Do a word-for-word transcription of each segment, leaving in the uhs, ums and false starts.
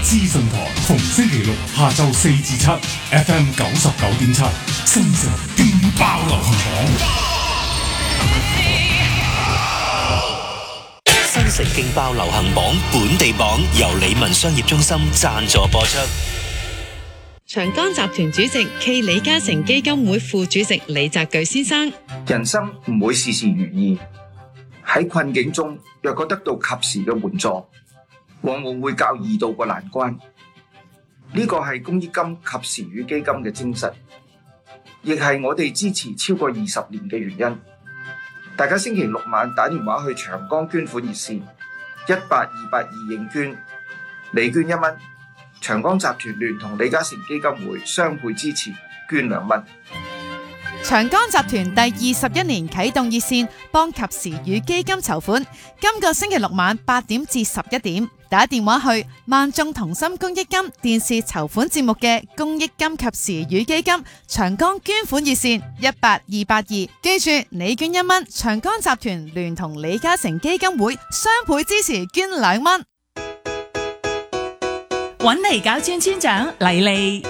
資訊台，逢星期六下晝四至七 ，F M 九十九點七，新城勁爆流行榜。 新城勁爆流行榜本地榜由理文商業中心贊助播出。 長江集團主席暨李嘉誠基金會副主席李澤鉅先生： 人生唔會事事如意，喺困境中若果得到及時嘅援助，往往會較易渡過難關。呢個係公益金及時雨基金嘅精神，亦係我哋支持超過二十年嘅原因。大家星期六晚打電話去長江捐款熱線一八二八二認捐，你捐一蚊，長江集團聯同李嘉誠基金會雙倍支持，捐兩蚊。 長江集團第二十一年啟動熱線，幫及時雨基金籌款。今個星期六晚八點至十一點，打電話去萬眾同心公益金電視籌款節目嘅公益金及時雨基金長江捐款熱線一八二八二，記住你捐一蚊，長江集團聯同李嘉誠基金會雙倍支持，捐兩蚊。 揾嚟搞村村長黎莉。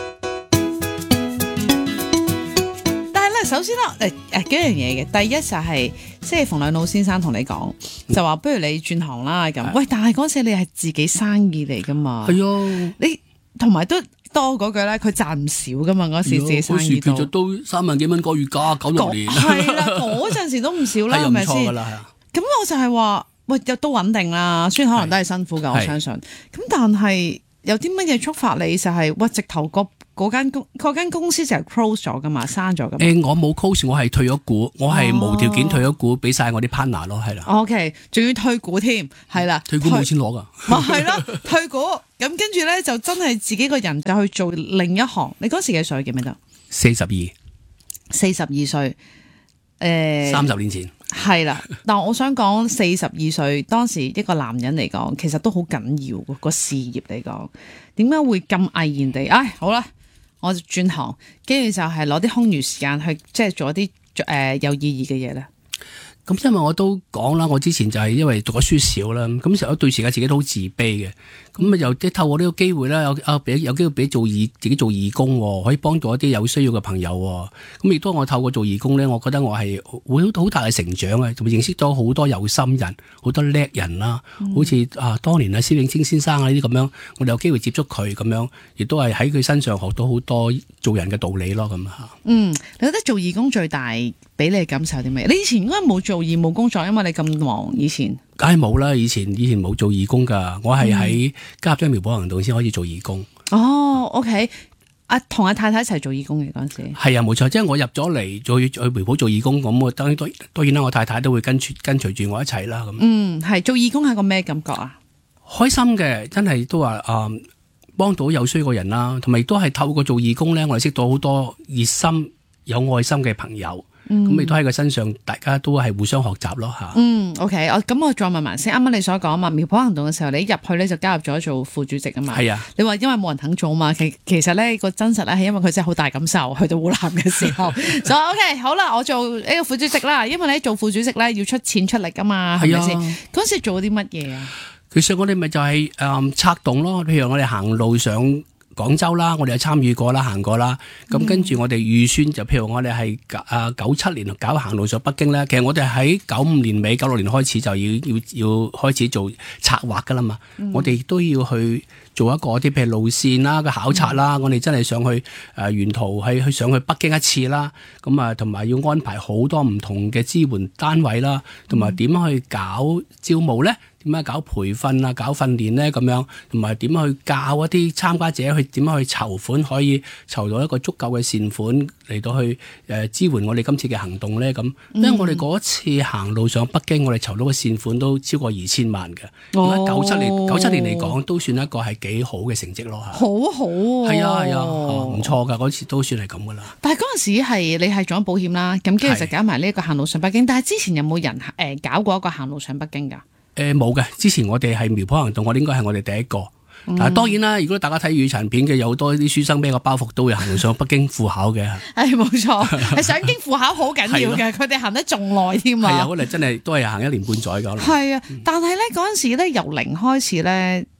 首先咧，誒誒幾樣嘢嘅，第一就係、是、即係馮兩老先生同你講，就話不如你轉行啦咁。喂，但係嗰時你係自己生意嚟噶嘛？係啊，你同埋都多嗰句咧，佢賺唔少噶嘛。嗰時自己生意都， 嗰時其實都三萬幾蚊個月價，九六年係啦，嗰陣時都唔少啦，係咪先？咁我就係話，喂，又都穩定啦，雖然可能都係辛苦噶，我相信。咁但係有啲乜嘢觸發你就係、是，喂，直頭個。嗰間公嗰間公司就係 close 咗噶嘛，閂咗噶嘛。 誒、呃，我冇 close， 我係退咗股，我係無條件退咗股，俾晒我啲 partner 咯，係啦。 O K， 仲要退股添，係啦。 退股冇錢攞噶。 咪係咯，退股咁跟住咧就真係自己個人就去做另一行。你嗰時幾歲記唔記得？ 四十二。四十二歲。誒， 三十年前。 係啦，但我想講四十二歲當時一個男人嚟講，其實都好緊要個事業嚟講。點解會咁毅然地？唉，好啦。我就轉行，跟住就係攞啲空餘時間去即係做一啲誒、呃、有意義嘅嘢咧。 咁因為我都講啦，我之前就係因為讀咗書少啦，咁成日對時間自己都好自卑嘅。咁啊又即係透過呢個機會啦，有啊俾有機會俾做義自己做義工，可以幫助一啲有需要嘅朋友。咁亦都我透過做義工咧，我覺得我係會好大嘅成長啊，同埋認識咗好多有心人，好多叻人啦。嗯、好似啊當年啊施永青先生啊呢啲咁樣，我哋有機會接觸佢咁樣，亦都係喺佢身上學到好多做人嘅道理咯。咁啊，嗯， 你覺得做義工最大俾你嘅感受啲咩？你以前應該冇做義務工作，因為你咁忙。以前梗係冇啦，以前以前冇做義工噶，我係喺加入咗苗圃行動先可以做義工。 哦 ，OK， 阿同阿太太一齊做義工嘅嗰陣時， 係啊，冇錯，即係我入咗嚟做去苗圃做義工，咁我當然當然啦，我太太都會跟隨跟隨住我一齊啦。咁嗯，係做義工係個咩感覺啊？ 開心嘅，真係都話啊，幫到有需要嘅人啦，同埋亦都係透過做義工咧，我哋識到好多熱心有愛心嘅朋友。咁亦都喺佢身上，大家都係互相學習咯吓。 嗯 ，OK， 我咁我再問埋先。啱啱你所講嘛，苗圃行動嘅時候，你一入去咧就加入咗做副主席啊嘛。係啊。你話因為冇人肯做嘛，其其實咧個真實咧係因為佢真係好大感受，去到湖南嘅時候。所以 OK， 好啦，我做呢個副主席啦，因為你做副主席咧要出錢出力噶嘛，係咪先？嗰時做啲乜嘢啊？ 其實我哋咪就係、是、誒、嗯、策動咯，譬如我哋行路上廣州啦，我哋有參與過啦，行過啦。咁、嗯、跟住我哋預算就，譬如我哋係啊九七年搞行路上北京咧。其實我哋喺九五年尾、九六年開始就要要要開始做策劃噶啦嘛。嗯、我哋都要去做一個啲譬如路線啦、個考察啦。嗯、我哋真係上去誒、呃、沿途去去上去北京一次啦。咁啊，同埋要安排好多唔同嘅支援單位啦，同埋點樣去搞招募咧？點樣搞培訓啊、搞訓練咧咁樣，同埋點樣去教一啲參加者去點樣去籌款，可以籌到一個足夠嘅善款嚟到去誒、呃、支援我哋今次嘅行動咧咁。因為我哋嗰次行路上北京，我哋籌到嘅善款都超過二千萬嘅。咁九七年九七年嚟講，都算一個係幾好嘅成績咯嚇。 好好喎。係啊係啊，唔錯㗎，嗰次都算係咁㗎啦。 但係嗰陣時係你係做咗保險啦，咁跟住就搞埋呢一個行路上北京。但係之前有冇人誒、呃、搞過一個行路上北京㗎？ 誒冇嘅，之前我哋係苗圃行動，我哋應該係我哋第一個。嗯、但係當然啦，如果大家睇雨殘片嘅，有好多啲書生孭個包袱都會行路上北京赴考嘅。 係冇錯，係上京赴考好緊要嘅，佢哋行得仲耐添啊。 係啊，可能真係都係行一年半載㗎。 係啊，但係咧嗰陣時咧由零開始咧，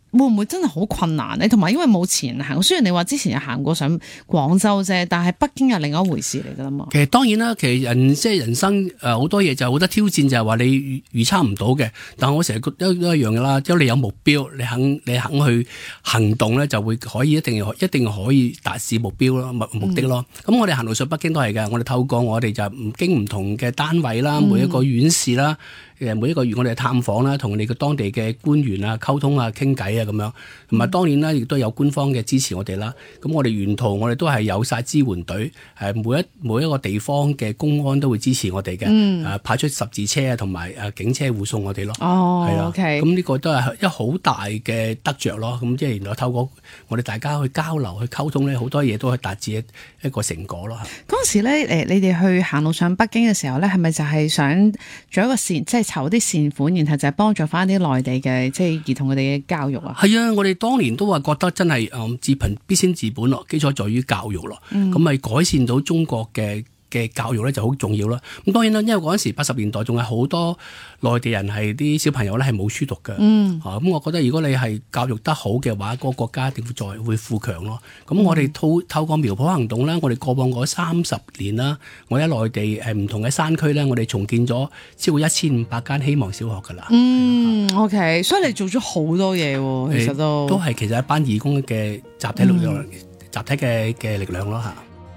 會唔會真係好困難咧？同埋因為冇前行，雖然你話之前有行過上廣州啫，但係北京係另一回事嚟噶啦嘛。 其實當然啦，其實人即係人生誒好、呃、多嘢就好多挑戰，就係話你預測唔到嘅。但係我成日覺得都一樣噶啦，只要你有目標，你肯你肯去行動咧，就會可以一定一定可以達至目標咯，目目的咯。咁、嗯、我哋行路上北京都係嘅，我哋透過我哋就唔經唔同嘅單位啦，每一個縣市啦。誒每一個月我哋探訪啦，同我哋嘅當地嘅官員啊溝通啊傾偈啊咁樣，同埋當然啦，亦都有官方嘅支持我哋啦。咁我哋沿途我哋都係有晒支援隊，誒每一每一個地方嘅公安都會支持我哋嘅，誒、嗯、派出十字車啊同埋誒警車護送我哋咯。哦，係啦 ，OK。咁呢個都係一好大嘅得着咯。咁即係原來透過我哋大家去交流去溝通咧，好多嘢都可以達至一一個成果咯。 嗰陣時咧，誒你哋去行路上北京嘅時候咧，係咪就係想做一個善即係？籌啲善款，然後就係幫助翻啲內地嘅即係兒童佢哋嘅教育啊。係啊，我哋當年都話覺得真係誒治貧必先治本咯，基礎在於教育咯。咁咪、嗯、改善到中國嘅嘅教育咧就好重要啦。咁當然啦，因為嗰陣時八十年代仲係好多內地人係啲小朋友咧係冇書讀嘅。嗯。啊，咁我覺得如果你係教育得好嘅話，嗰、那個國家一定會再會富強咯。咁我哋透透過苗圃行動咧，我哋過往嗰三十年啦，我喺內地誒唔同嘅山區咧，我哋重建咗超過一千五百間希望小學噶啦。 嗯 ，OK，所以你做咗好多嘢喎，其實都都係其實一班義工嘅集體力量、嗯、集體嘅嘅力量咯嚇。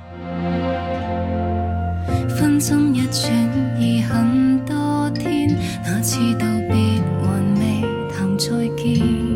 分針一轉已很多天，那次道別還未談再見。